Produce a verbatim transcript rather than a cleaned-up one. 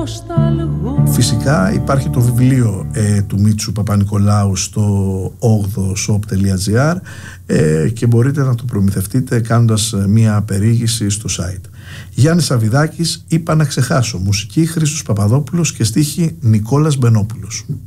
Φυσικά υπάρχει το βιβλίο ε, του Μίτσου Παπα-Νικολάου στο όγδοο shop τελεία gr ε, και μπορείτε να το προμηθευτείτε κάνοντας μία περιήγηση στο site. Γιάννης Σαββιδάκης, είπα να ξεχάσω. Μουσική Χρήστος Παπαδόπουλος και στίχη Νικόλας Μπενόπουλος.